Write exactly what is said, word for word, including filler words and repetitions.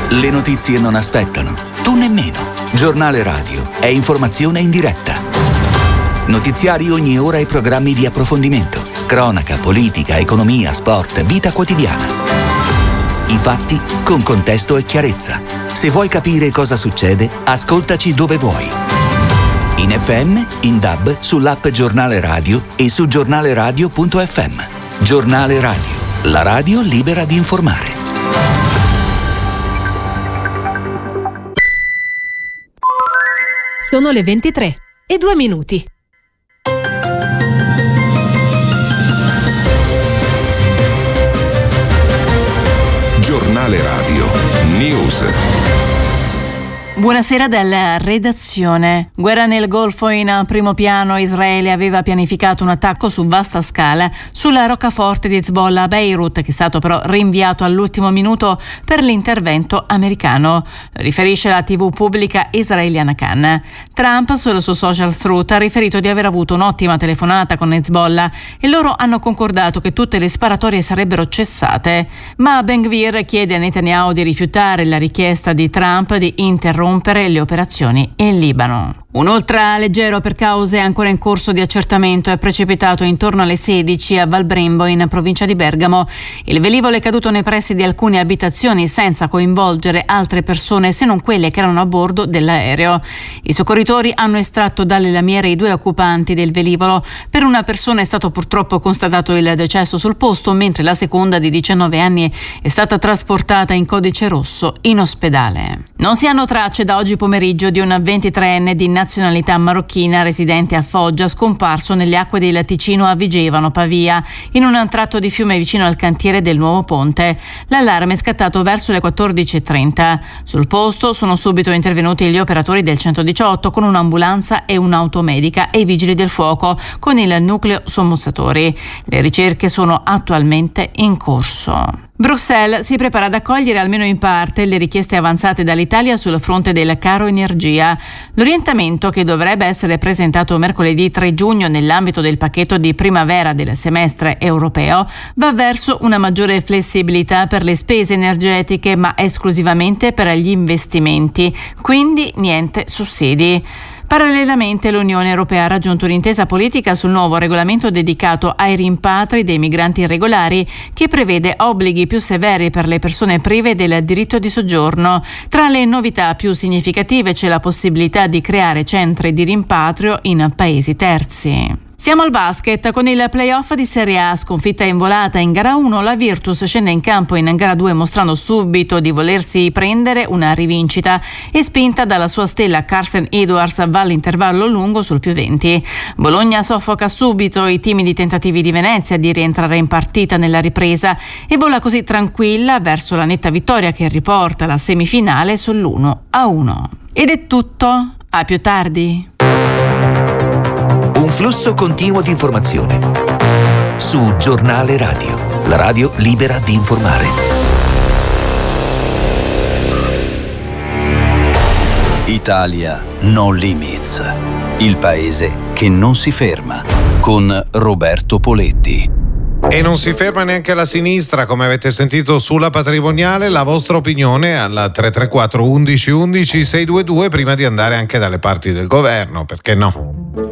Le notizie non aspettano, tu nemmeno. Giornale Radio è informazione in diretta. Notiziari ogni ora e programmi di approfondimento. Cronaca, politica, economia, sport, vita quotidiana. I fatti con contesto e chiarezza. Se vuoi capire cosa succede, ascoltaci dove vuoi. In F M, in D A B, sull'app Giornale Radio e su giornaleradio punto effe emme. Giornale Radio, la radio libera di informare. Sono le ventitré e due minuti. Giornale Radio News. Buonasera dalla redazione. Guerra nel Golfo in primo piano. Israele aveva pianificato un attacco su vasta scala sulla roccaforte di Hezbollah a Beirut, che è stato però rinviato all'ultimo minuto per l'intervento americano. Lo riferisce la tivù pubblica israeliana Kan. Trump sul suo social Truth ha riferito di aver avuto un'ottima telefonata con Hezbollah e loro hanno concordato che tutte le sparatorie sarebbero cessate. Ma Ben-Gvir chiede a Netanyahu di rifiutare la richiesta di Trump di interrompere le operazioni in Libano. Un ultraleggero per cause ancora in corso di accertamento è precipitato intorno alle sedici a Valbrembo in provincia di Bergamo. Il velivolo è caduto nei pressi di alcune abitazioni senza coinvolgere altre persone se non quelle che erano a bordo dell'aereo. I soccorritori hanno estratto dalle lamiere i due occupanti del velivolo. Per una persona è stato purtroppo constatato il decesso sul posto, mentre la seconda di diciannove anni è stata trasportata in codice rosso in ospedale. Non si hanno tracce da oggi pomeriggio di un ventitreenne di nazionalità marocchina residente a Foggia, scomparso nelle acque del Ticino a Vigevano, Pavia, in un tratto di fiume vicino al cantiere del nuovo ponte. L'allarme è scattato verso le quattordici e trenta. Sul posto sono subito intervenuti gli operatori del centodiciotto con un'ambulanza e un'automedica e i vigili del fuoco con il nucleo sommozzatori. Le ricerche sono attualmente in corso. Bruxelles si prepara ad accogliere almeno in parte le richieste avanzate dall'Italia sul fronte del caro energia. L'orientamento, che dovrebbe essere presentato mercoledì tre giugno nell'ambito del pacchetto di primavera del semestre europeo, va verso una maggiore flessibilità per le spese energetiche, ma esclusivamente per gli investimenti, quindi niente sussidi. Parallelamente l'Unione Europea ha raggiunto un'intesa politica sul nuovo regolamento dedicato ai rimpatri dei migranti irregolari, che prevede obblighi più severi per le persone prive del diritto di soggiorno. Tra le novità più significative c'è la possibilità di creare centri di rimpatrio in paesi terzi. Siamo al basket. Con il play-off di Serie A, sconfitta in volata in gara uno, la Virtus scende in campo in gara due mostrando subito di volersi prendere una rivincita e, spinta dalla sua stella Carsen Edwards, va all'intervallo lungo sul più venti. Bologna soffoca subito i timidi tentativi di Venezia di rientrare in partita nella ripresa e vola così tranquilla verso la netta vittoria che riporta la semifinale sull'uno a uno. Ed è tutto. A più tardi. Un flusso continuo di informazione su Giornale Radio, la radio libera di informare. Italia No Limits, il paese che non si ferma, con Roberto Poletti. E non si ferma neanche la sinistra, come avete sentito sulla patrimoniale. La vostra opinione al tre tre quattro undici undici sei due due prima di andare anche dalle parti del governo, perché no?